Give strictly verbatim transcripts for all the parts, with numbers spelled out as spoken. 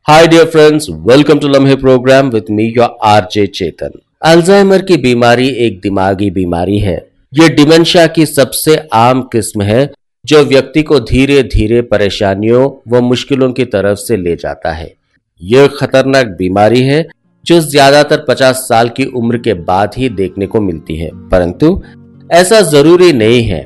Hi dear friends, welcome to लम्हे programme with me your R J Chetan. Alzheimer की बीमारी एक दिमागी बीमारी है। यह डिमेंशिया की सबसे आम किस्म है जो व्यक्ति को धीरे धीरे परेशानियों व मुश्किलों की तरफ से ले जाता है। यह खतरनाक बीमारी है जो ज्यादातर पचास साल की उम्र के बाद ही देखने को मिलती है, परंतु ऐसा जरूरी नहीं है।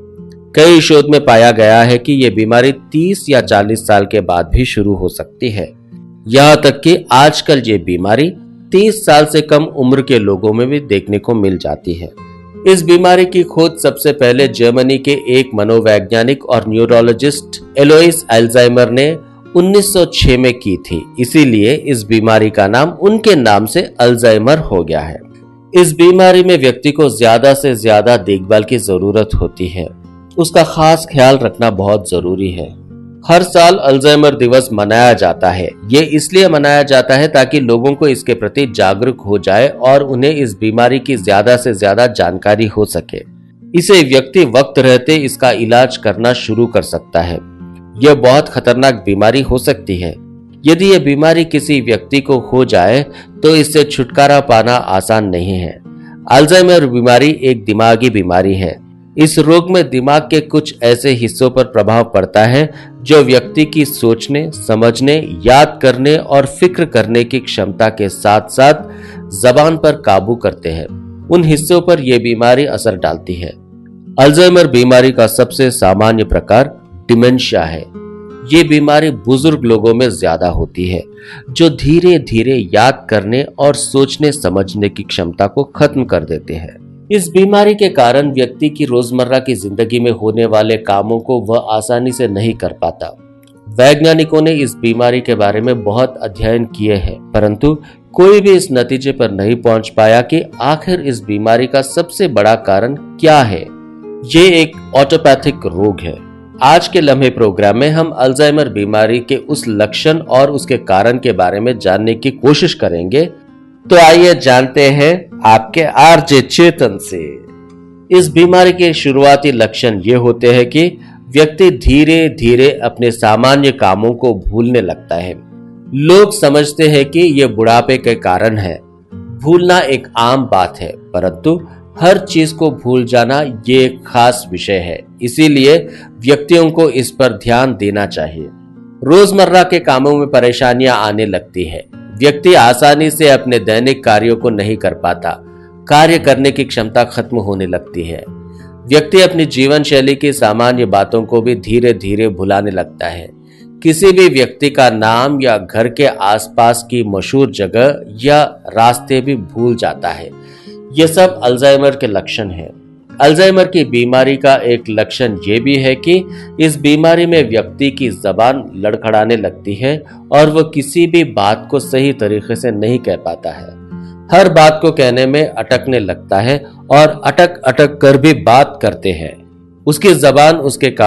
कई शोध में पाया गया है कि यह बीमारी तीस या चालीस साल के बाद भी शुरू हो सकती है। यहां तक कि आजकल ये बीमारी तीस साल से कम उम्र के लोगों में भी देखने को मिल जाती है। इस बीमारी की खोज सबसे पहले जर्मनी के एक मनोवैज्ञानिक और न्यूरोलॉजिस्ट एलोइस अल्जाइमर ने उन्नीस सौ छह में की थी, इसीलिए इस बीमारी का नाम उनके नाम से अल्जाइमर हो गया है। इस बीमारी में व्यक्ति को ज्यादा से ज्यादा देखभाल की जरूरत होती है। उसका खास ख्याल रखना बहुत जरूरी है। हर साल अल्जाइमर दिवस मनाया जाता है। ये इसलिए मनाया जाता है ताकि लोगों को इसके प्रति जागरूक हो जाए और उन्हें इस बीमारी की ज्यादा से ज्यादा जानकारी हो सके। इसे व्यक्ति वक्त रहते इसका इलाज करना शुरू कर सकता है। यह बहुत खतरनाक बीमारी हो सकती है। यदि यह बीमारी किसी व्यक्ति को हो जाए तो इससे छुटकारा पाना आसान नहीं है। अल्जाइमर बीमारी एक दिमागी बीमारी है। इस रोग में दिमाग के कुछ ऐसे हिस्सों पर प्रभाव पड़ता है जो व्यक्ति की सोचने, समझने, याद करने और फिक्र करने की क्षमता के साथ साथ जबान पर काबू करते हैं। उन हिस्सों पर यह बीमारी असर डालती है। अल्जाइमर बीमारी का सबसे सामान्य प्रकार डिमेंशिया है। ये बीमारी बुजुर्ग लोगों में ज्यादा होती है जो धीरे धीरे याद करने और सोचने समझने की क्षमता को खत्म कर देते हैं। इस बीमारी के कारण व्यक्ति की रोजमर्रा की जिंदगी में होने वाले कामों को वह आसानी से नहीं कर पाता। वैज्ञानिकों ने इस बीमारी के बारे में बहुत अध्ययन किए हैं, परंतु कोई भी इस नतीजे पर नहीं पहुंच पाया कि आखिर इस बीमारी का सबसे बड़ा कारण क्या है। ये एक ऑटोपैथिक रोग है। आज के लम्हे प्रोग्राम में हम अल्जाइमर बीमारी के उस लक्षण और उसके कारण के बारे में जानने की कोशिश करेंगे। तो आइए जानते हैं आपके आर जे चेतन से। इस बीमारी के शुरुआती लक्षण ये होते हैं कि व्यक्ति धीरे धीरे अपने सामान्य कामों को भूलने लगता है। लोग समझते हैं कि यह बुढ़ापे के कारण है। भूलना एक आम बात है, परंतु हर चीज को भूल जाना ये एक खास विषय है। इसीलिए व्यक्तियों को इस पर ध्यान देना चाहिए। रोजमर्रा के कामों में परेशानियां आने लगती है। व्यक्ति आसानी से अपने दैनिक कार्यों को नहीं कर पाता। कार्य करने की क्षमता खत्म होने लगती है। व्यक्ति अपनी जीवन शैली की सामान्य बातों को भी धीरे धीरे भुलाने लगता है। किसी भी व्यक्ति का नाम या घर के आसपास की मशहूर जगह या रास्ते भी भूल जाता है। ये सब अल्जाइमर के लक्षण हैं। अल्जाइमर की बीमारी का एक लक्षण ये भी है कि इस बीमारी में व्यक्ति की जबान लड़खड़ाने लगती है और वह किसी भी बात को सही तरीके से नहीं कह पाता है। हर बात को कहने में अटकने लगता है और अटक अटक कर भी बात करते हैं। उसकी जबान उसके